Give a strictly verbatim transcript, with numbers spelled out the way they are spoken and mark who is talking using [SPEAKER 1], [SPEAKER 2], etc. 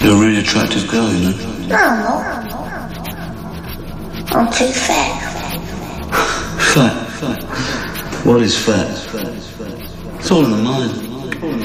[SPEAKER 1] You're a really attractive girl, you know.
[SPEAKER 2] No, I'm not. I'm too fat.
[SPEAKER 1] Fat? Fat? What is fat? It's all in the mind.